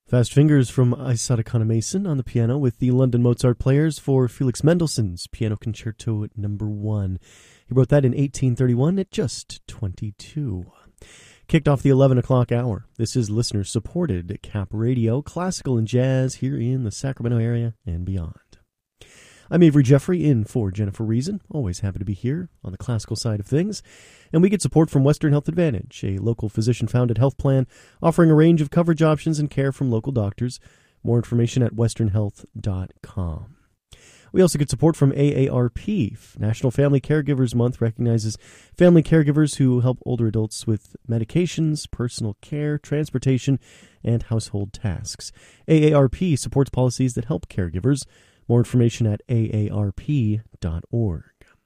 Fast Fingers from Isata Mason on the piano with the London Mozart Players for Felix Mendelssohn's Piano Concerto No. 1. He wrote that in 1831 at just 22. Kicked off the 11 o'clock hour. This is listener-supported Cap Radio, classical and jazz here in the Sacramento area and beyond. I'm Avery Jeffrey, in for Jennifer Reason. Always happy to be here on the classical side of things. And we get support from Western Health Advantage, a local physician-founded health plan offering a range of coverage options and care from local doctors. More information at westernhealth.com. We also get support from AARP. National Family Caregivers Month recognizes family caregivers who help older adults with medications, personal care, transportation, and household tasks. AARP supports policies that help caregivers. More information at aarp.org.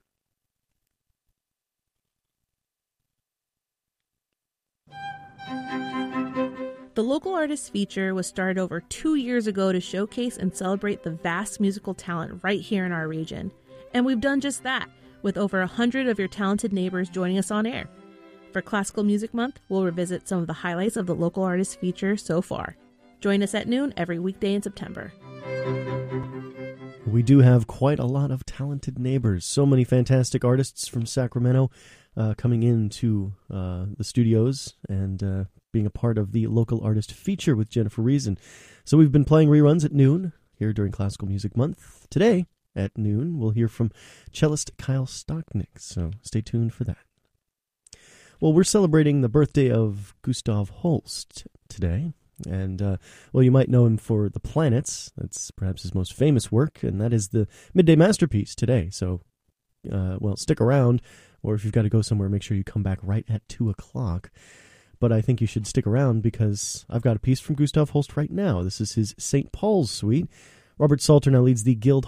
The Local Artist Feature was started over 2 years ago to showcase and celebrate the vast musical talent right here in our region. And we've done just that, with over 100 of your talented neighbors joining us on air. For Classical Music Month, we'll revisit some of the highlights of the Local Artist Feature so far. Join us at noon every weekday in September. We do have quite a lot of talented neighbors. So many fantastic artists from Sacramento coming into the studios and being a part of the Local Artist Feature with Jennifer Reason. So we've been playing reruns at noon here during Classical Music Month. Today at noon, we'll hear from cellist Kyle Stocknick, so stay tuned for that. Well, we're celebrating the birthday of Gustav Holst today. And, well, you might know him for The Planets. That's perhaps his most famous work, and that is the midday masterpiece today. So, well, stick around, or if you've got to go somewhere, make sure you come back right at 2 o'clock. But I think you should stick around because I've got a piece from Gustav Holst right now. This is his St. Paul's Suite. Robert Salter now leads the Guild